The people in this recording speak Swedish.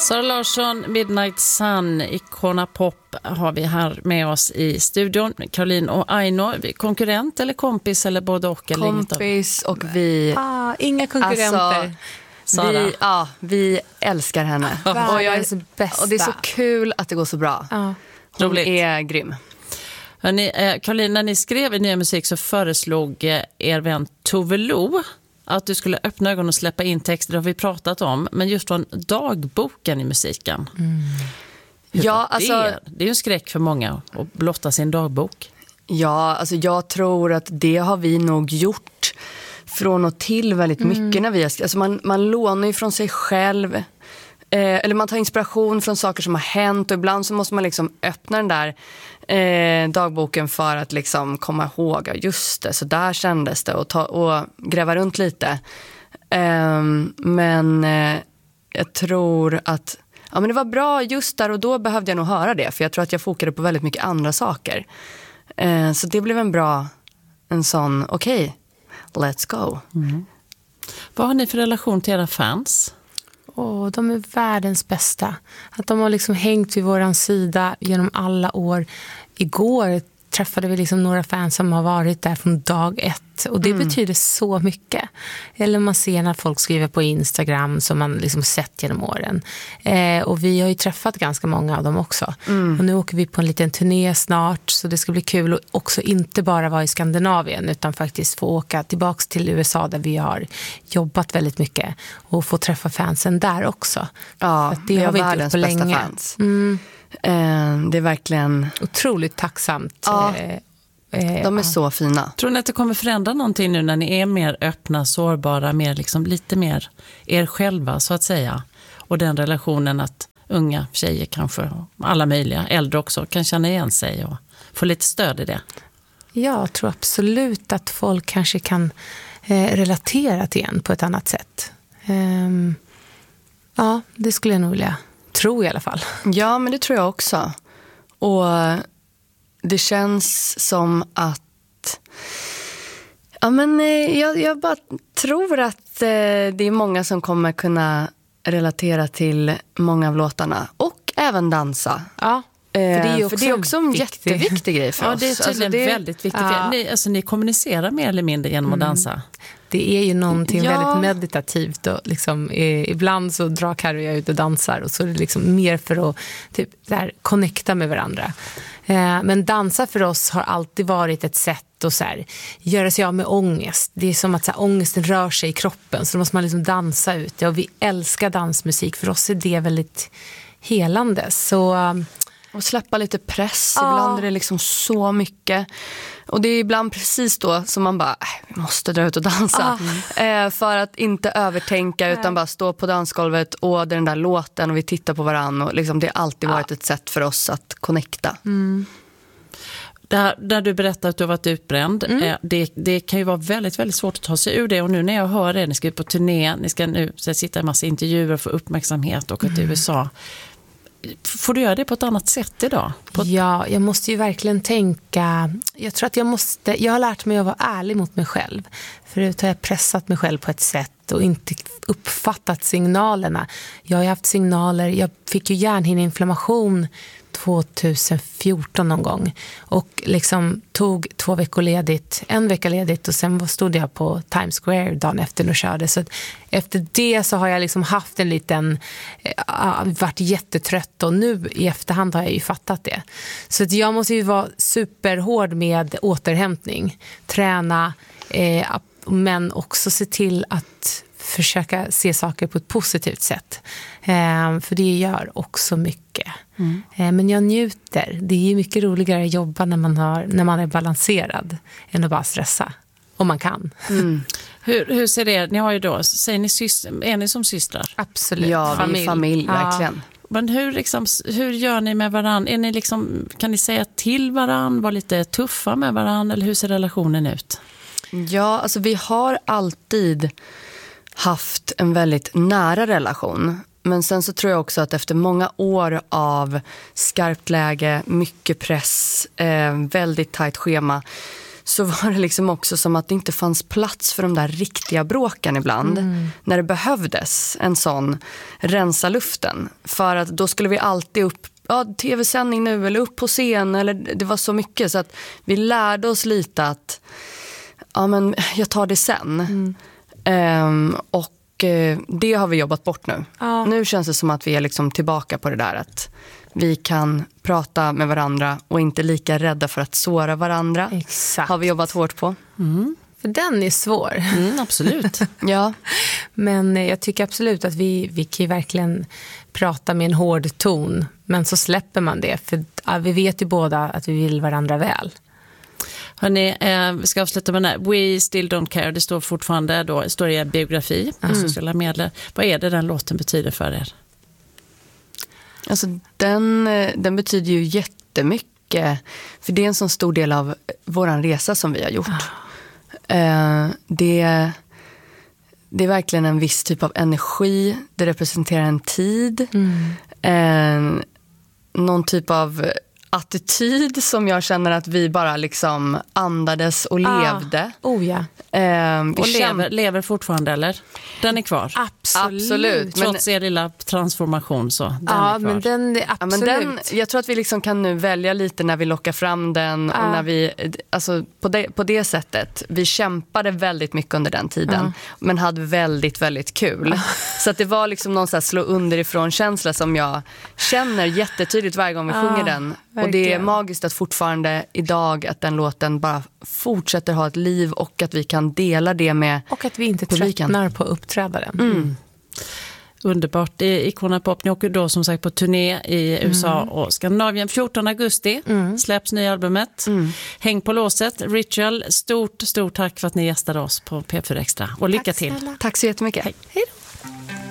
Sara Larsson, Midnight Sun, Icona Pop har vi här med oss i studion. Caroline och Aino, konkurrent eller kompis eller både och? Eller kompis och vi... inga konkurrenter. Alltså, vi älskar henne. Och det är så kul att det går så bra. Hon roligt. Är grym. Caroline, när ni skrev i Nya Musik så föreslog er vän Tove Lo att du skulle öppna ögonen och släppa in texter, det har vi pratat om, men just från dagboken i musiken. Ja, alltså, det är ju en skräck för många att blotta sin dagbok. Ja, alltså jag tror att det har vi nog gjort från och till väldigt mycket när vi har, alltså man lånar ju från sig själv. Eller man tar inspiration från saker som har hänt, och ibland så måste man liksom öppna den där dagboken för att liksom komma ihåg, just det, så där kändes det, och gräva runt lite. Men jag tror att men det var bra just där och då, behövde jag nog höra det, för jag tror att jag fokade på väldigt mycket andra saker. Så det blev en sån okej, let's go. Vad har ni för relation till era fans? De är världens bästa. Att de har liksom hängt vid våran sida genom alla år. Igår träffade vi liksom några fans som har varit där från dag ett. Och det betyder så mycket. Eller man ser när folk skriver på Instagram som man liksom sett genom åren. Och vi har ju träffat ganska många av dem också. Och nu åker vi på en liten turné snart. Så det ska bli kul att också inte bara vara i Skandinavien, utan faktiskt få åka tillbaks till USA där vi har jobbat väldigt mycket. Och få träffa fansen där också. Ja, för det har vi inte gjort på länge. Fans. Det är verkligen otroligt tacksamt. Ja, de är så fina. Tror ni att det kommer förändra någonting nu när ni är mer öppna, sårbara, mer liksom lite mer er själva så att säga? Och den relationen att unga tjejer kanske, alla möjliga, äldre också, kan känna igen sig och få lite stöd i det? Jag tror absolut att folk kanske kan relatera till en på ett annat sätt. Ja, det skulle jag nog vilja tro i alla fall. Ja, men det tror jag också. Och det känns som att jag bara tror att det är många som kommer kunna relatera till många av låtarna och även dansa. Ja. För det är också en jätteviktig grej för oss. Ja, det är tydligen väldigt viktigt. Ni kommunicerar mer eller mindre genom att dansa. Det är ju någonting väldigt meditativt. Och liksom, ibland så drar Karo och jag ut och dansar. Och så är det liksom mer för att typ, där, connecta med varandra. Men dansa för oss har alltid varit ett sätt att så här, göra sig av med ångest. Det är som att så här, ångesten rör sig i kroppen. Så då måste man liksom dansa ut. Och vi älskar dansmusik. För oss är det väldigt helande. Så... Och släppa lite press. Ibland är det liksom så mycket. Och det är ibland precis då som man bara, vi måste dra ut och dansa. För att inte övertänka utan bara stå på dansgolvet och den där låten och vi tittar på varandra. Och liksom, det har alltid varit ett sätt för oss att connecta. Där du berättar att du har varit utbränd, det kan ju vara väldigt, väldigt svårt att ta sig ur det. Och nu när jag hör det, ni ska ut på turné, ni ska nu sitta i en massa intervjuer och få uppmärksamhet och åka till USA. Får du göra det på ett annat sätt idag? Ja, jag måste ju verkligen tänka... Jag tror att jag har lärt mig att vara ärlig mot mig själv. Förut har jag pressat mig själv på ett sätt och inte uppfattat signalerna. Jag har haft signaler... Jag fick ju hjärnhinneinflammation 2014 någon gång. Och liksom tog 2 veckor ledigt, 1 vecka ledigt och sen stod jag på Times Square dagen efter och körde. Så efter det så har jag liksom haft en liten, varit jättetrött och nu i efterhand har jag ju fattat det. Så att jag måste ju vara superhård med återhämtning, träna, men också se till att försöka se saker på ett positivt sätt. För det gör också mycket. Men jag njuter. Det är ju mycket roligare att jobba när man är balanserad än att bara stressa. Om man kan. Hur ser det? Ni har ju då, säger ni är ni som systrar? Absolut. Ja, vi är familj, verkligen. Men hur gör ni med varann? Är ni liksom, kan ni säga till varann? Vara lite tuffa med varann? Eller hur ser relationen ut? Ja, alltså vi har alltid haft en väldigt nära relation. Men sen så tror jag också att efter många år av skarpt läge, mycket press, väldigt tajt schema, så var det liksom också som att det inte fanns plats för de där riktiga bråken ibland. När det behövdes en sån rensa luften. För att då skulle vi alltid upp, tv-sändning nu eller upp på scen, eller det var så mycket så att vi lärde oss lite att men jag tar det sen. Och det har vi jobbat bort nu. Nu känns det som att vi är liksom tillbaka på det där att vi kan prata med varandra och inte lika rädda för att såra varandra. Exakt. Har vi jobbat hårt på. För den är svår. Absolut. Ja. Men jag tycker absolut att vi kan ju verkligen prata med en hård ton. Men så släpper man det. För vi vet ju båda att vi vill varandra väl. Hörrni, vi ska avsluta med den här. We still don't care. Det står fortfarande då, står i biografi på sociala medier. Vad är det den låten betyder för er? Alltså den betyder ju jättemycket. För det är en sån stor del av våran resa som vi har gjort. Det är verkligen en viss typ av energi. Det representerar en tid. Någon typ av attityd som jag känner att vi bara liksom andades och levde. Ja. Och lever fortfarande, eller? Den är kvar. Absolut. Trots er lilla transformation så. Den är kvar. Men den är absolut. Jag tror att vi liksom kan nu välja lite när vi lockar fram den och när vi, alltså på det sättet, vi kämpade väldigt mycket under den tiden men hade väldigt, väldigt kul. Så att det var liksom någon så här slå underifrån känsla som jag känner jättetydligt varje gång vi sjunger den. Och det är magiskt att fortfarande idag att den låten bara fortsätter ha ett liv och att vi kan dela det med och att vi inte publiken. tröttnar på uppträdaren. Underbart. Icona Pop, ni åker då som sagt på turné i USA och Skandinavien. 14 augusti släpps nya albumet. Häng på låset. Ritual, stort tack för att ni gästade oss på P4 Extra. Och lycka till. Tack så jättemycket. Hej då.